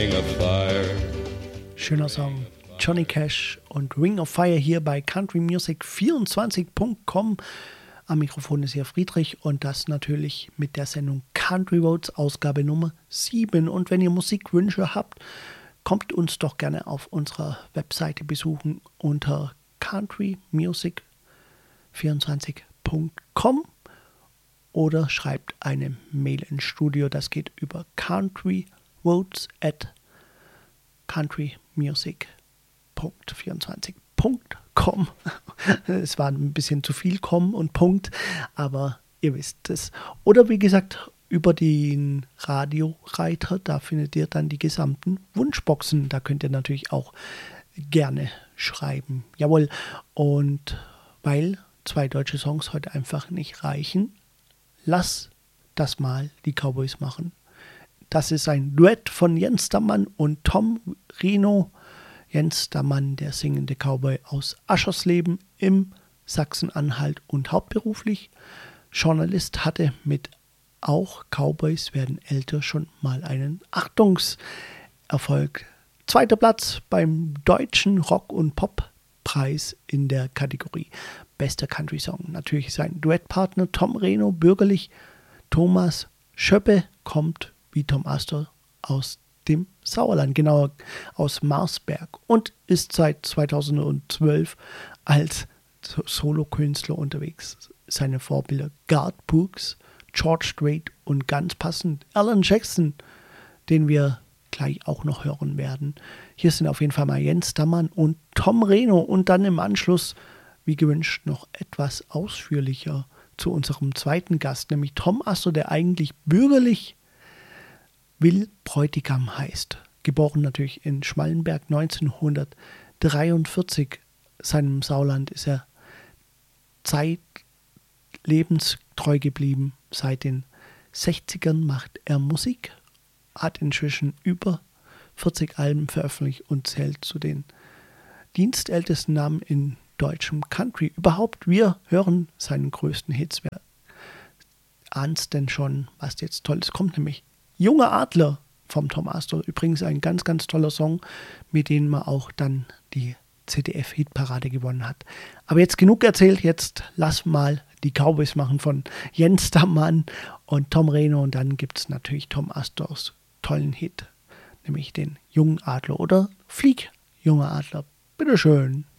Schöner Song. Johnny Cash und Ring of Fire hier bei countrymusic24.com. Am Mikrofon ist hier Friedrich und das natürlich mit der Sendung Country Roads, Ausgabe Nummer 7. Und wenn ihr Musikwünsche habt, kommt uns doch gerne auf unserer Webseite besuchen unter countrymusic24.com oder schreibt eine Mail ins Studio. Das geht über countryroads@countrymusic.24.com. Es war ein bisschen zu viel Kommen und Punkt, aber ihr wisst es. Oder wie gesagt, über den Radioreiter, da findet ihr dann die gesamten Wunschboxen. Da könnt ihr natürlich auch gerne schreiben. Jawohl, und weil 2 deutsche Songs heute einfach nicht reichen, lass das mal die Cowboys machen. Das ist ein Duett von Jens Dammann und Tom Reno. Jens Dammann, der singende Cowboy aus Aschersleben im Sachsen-Anhalt und hauptberuflich Journalist, hatte mit Auch Cowboys werden älter schon mal einen Achtungserfolg. 2. Platz beim Deutschen Rock- und Poppreis in der Kategorie Bester Country-Song. Natürlich sein Duettpartner Tom Reno, bürgerlich. Thomas Schöppe kommt wie Tom Astor aus dem Sauerland, genauer aus Marsberg, und ist seit 2012 als Solokünstler unterwegs. Seine Vorbilder Garth Brooks, George Strait und ganz passend Alan Jackson, den wir gleich auch noch hören werden. Hier sind auf jeden Fall mal Jens Dammann und Tom Reno und dann im Anschluss, wie gewünscht, noch etwas ausführlicher zu unserem zweiten Gast, nämlich Tom Astor, der eigentlich bürgerlich Will Bräutigam heißt. Geboren natürlich in Schmallenberg 1943. Seinem Sauerland ist er zeitlebens-treu geblieben. Seit den 60ern macht er Musik, hat inzwischen über 40 Alben veröffentlicht und zählt zu den dienstältesten Namen in deutschem Country. Überhaupt, wir hören seinen größten Hits. Wer ahnt denn schon, was jetzt Tolles kommt, nämlich Junger Adler vom Tom Astor. Übrigens ein ganz, ganz toller Song, mit dem man auch dann die ZDF-Hitparade gewonnen hat. Aber jetzt genug erzählt, jetzt lass mal die Cowboys machen von Jens Dammann und Tom Reno, und dann gibt es natürlich Tom Astors tollen Hit, nämlich den Jungen Adler oder Flieg, Junger Adler. Bitteschön.